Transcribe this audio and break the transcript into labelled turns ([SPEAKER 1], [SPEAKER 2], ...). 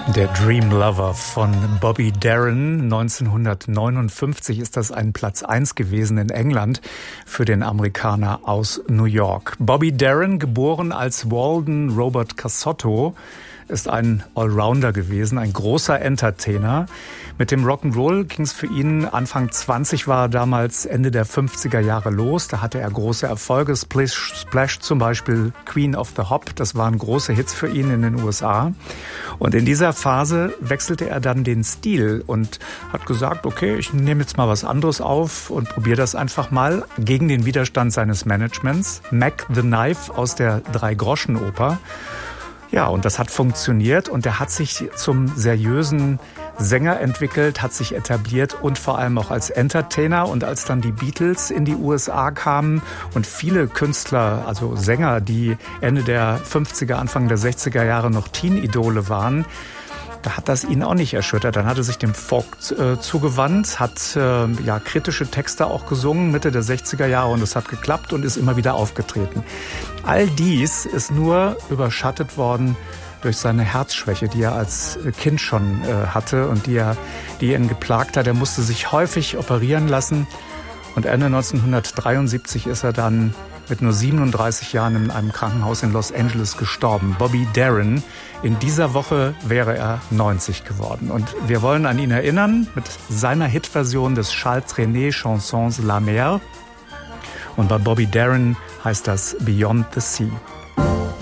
[SPEAKER 1] Der Dream Lover von Bobby Darin. 1959 ist das ein Platz 1 gewesen in England für den Amerikaner aus New York. Bobby Darin, geboren als Walden Robert Cassotto, ist ein Allrounder gewesen, ein großer Entertainer. Mit dem Rock'n'Roll ging es für ihn, Anfang 20 war er damals, Ende der 50er Jahre los. Da hatte er große Erfolge, Splash zum Beispiel, Queen of the Hop, das waren große Hits für ihn in den USA. Und in dieser Phase wechselte er dann den Stil und hat gesagt, okay, ich nehme jetzt mal was anderes auf und probiere das einfach mal gegen den Widerstand seines Managements. Mac the Knife aus der Drei-Groschen-Oper. Ja, und das hat funktioniert und er hat sich zum seriösen Sänger entwickelt, hat sich etabliert und vor allem auch als Entertainer. Und als dann die Beatles in die USA kamen und viele Künstler, also Sänger, die Ende der 50er, Anfang der 60er Jahre noch Teen-Idole waren, da hat das ihn auch nicht erschüttert. Dann hat er sich dem Folk zugewandt, hat kritische Texte auch gesungen, Mitte der 60er Jahre, und es hat geklappt und ist immer wieder aufgetreten. All dies ist nur überschattet worden durch seine Herzschwäche, die er als Kind schon hatte und die ihn geplagt hat. Er musste sich häufig operieren lassen und Ende 1973 ist er dann mit nur 37 Jahren in einem Krankenhaus in Los Angeles gestorben. Bobby Darin. In dieser Woche wäre er 90 geworden. Und wir wollen an ihn erinnern mit seiner Hitversion des Charles Trenet Chansons La Mer. Und bei Bobby Darin heißt das Beyond the Sea.